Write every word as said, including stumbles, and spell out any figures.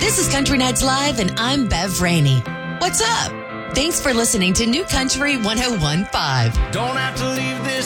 This is Country Nights Live, and I'm Bev Rainey. What's up? Thanks for listening to New Country one oh one point five. Don't have to leave this